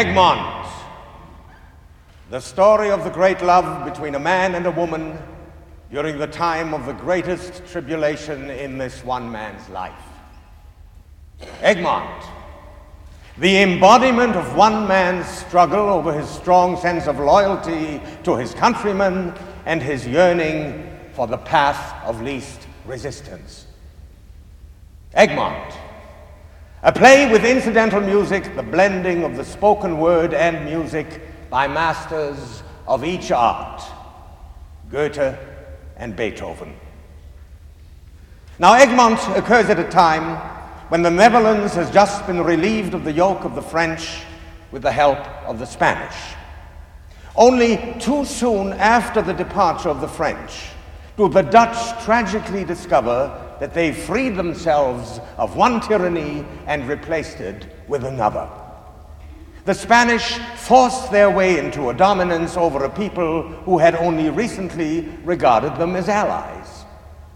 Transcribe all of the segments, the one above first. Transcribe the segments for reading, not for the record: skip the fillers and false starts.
Egmont, the story of the great love between a man and a woman during the time of the greatest tribulation in this one man's life. Egmont, the embodiment of one man's struggle over his strong sense of loyalty to his countrymen and his yearning for the path of least resistance. Egmont, a play with incidental music, the blending of the spoken word and music by masters of each art, Goethe and Beethoven. Now, Egmont occurs at a time when the Netherlands has just been relieved of the yoke of the French with the help of the Spanish. Only too soon after the departure of the French do the Dutch tragically discover that they freed themselves of one tyranny and replaced it with another. The Spanish forced their way into a dominance over a people who had only recently regarded them as allies.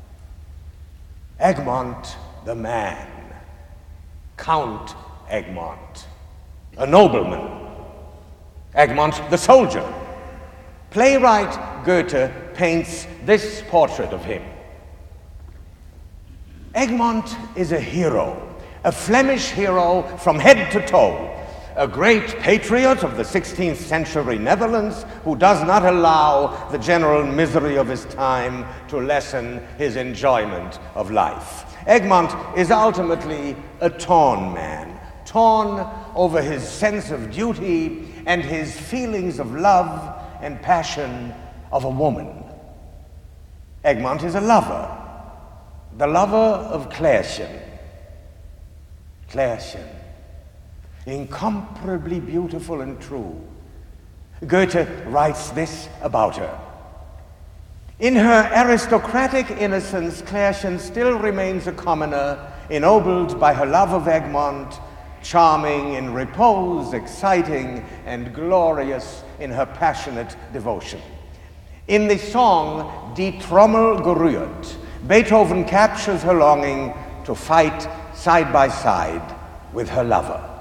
Egmont the man, Count Egmont, a nobleman. Egmont the soldier. Playwright Goethe paints this portrait of him. Egmont is a hero, a Flemish hero from head to toe, a great patriot of the 16th century Netherlands who does not allow the general misery of his time to lessen his enjoyment of life. Egmont is ultimately a torn man, torn over his sense of duty and his feelings of love and passion of a woman. Egmont is a lover, the lover of Klärchen. Klärchen, incomparably beautiful and true. Goethe writes this about her. In her aristocratic innocence, Klärchen still remains a commoner, ennobled by her love of Egmont, charming in repose, exciting, and glorious in her passionate devotion. In the song Die Trommel gerührt, Beethoven captures her longing to fight side by side with her lover.